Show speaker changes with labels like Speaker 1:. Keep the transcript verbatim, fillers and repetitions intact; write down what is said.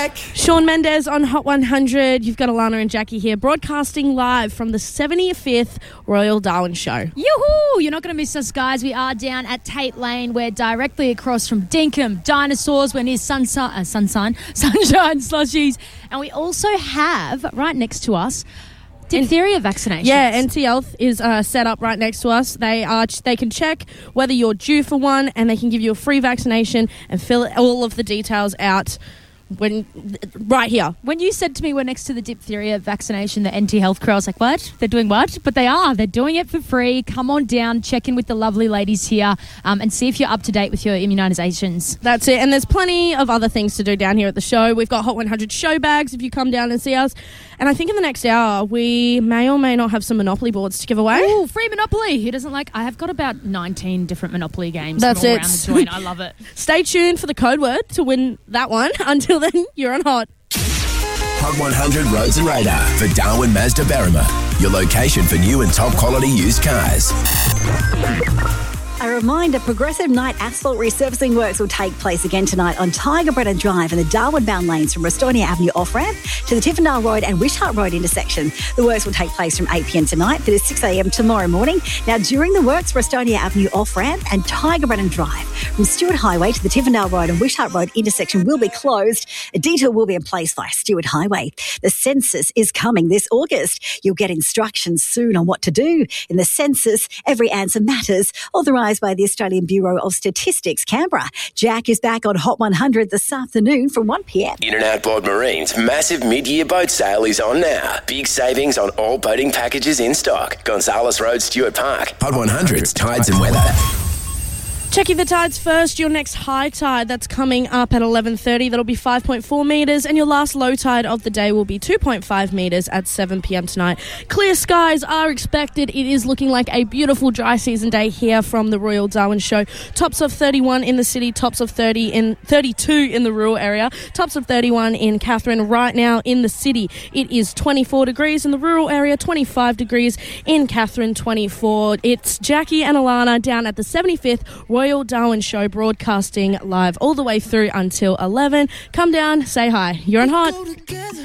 Speaker 1: back.
Speaker 2: Shawn Mendes on Hot one hundred. You've got Alana and Jackie here, broadcasting live from the seventy-fifth Royal Darwin Show.
Speaker 3: Yoo-hoo! You're not going to miss us, guys. We are down at Tate Lane. We're directly across from Dinkum Dinosaurs. We're near Sunshine, uh, Sunshine, Sunshine Slushies. And we also have, right next to us, diphtheria vaccinations.
Speaker 2: Yeah, N T Health is uh, set up right next to us. They are. They can check whether you're due for one, and they can give you a free vaccination and fill all of the details out when right here.
Speaker 3: When you said to me we're next to the diphtheria vaccination, the N T Health crew, I was like, what? They're doing what? But they are. They're doing it for free. Come on down, check in with the lovely ladies here um, and see if you're up to date with your immunisations.
Speaker 2: That's it. And there's plenty of other things to do down here at the show. We've got Hot one hundred show bags if you come down and see us. And I think in the next hour, we may or may not have some Monopoly boards to give away.
Speaker 3: Ooh, free Monopoly. Who doesn't like... I have got about nineteen different Monopoly games
Speaker 2: That's
Speaker 3: all
Speaker 2: it.
Speaker 3: around the joint. I love it.
Speaker 2: Stay tuned for the code word to win that one. Until then, you're on Hot.
Speaker 4: Hot one hundred Roads and Radar for Darwin Mazda Berrima. Your location for new and top quality used cars.
Speaker 5: A reminder, Progressive Night asphalt resurfacing works will take place again tonight on Tiger Brennan Drive and the Darwin-bound lanes from Restonia Avenue off-ramp to the Tiffindale Road and Wishart Road intersection. The works will take place from eight p.m. tonight to six a.m. tomorrow morning. Now, during the works, Restonia Avenue off-ramp and Tiger Brennan Drive from Stewart Highway to the Tiffindale Road and Wishart Road intersection will be closed. A detour will be in place via Stewart Highway. The census is coming this August. You'll get instructions soon on what to do. In the census, every answer matters. Authorised by the Australian Bureau of Statistics, Canberra. Jack is back on Hot one hundred this afternoon from one p.m.
Speaker 4: In and Outboard Marine's massive mid-year boat sale is on now. Big savings on all boating packages in stock. Gonzales Road, Stuart Park. Hot one hundred's Tides and Weather.
Speaker 2: Checking the tides first, your next high tide that's coming up at eleven thirty, that'll be five point four metres, and your last low tide of the day will be two point five metres at seven p.m. tonight. Clear skies are expected. It is looking like a beautiful dry season day here from the Royal Darwin Show. Tops of thirty-one in the city, tops of thirty in thirty-two in the rural area, tops of thirty-one in Katherine. Right now in the city, it is twenty-four degrees in the rural area, twenty-five degrees in Katherine, twenty-four. It's Jackie and Alana down at the seventy-fifth Royal Darwin Show, broadcasting live all the way through until eleven. Come down, say hi. You're on Hot.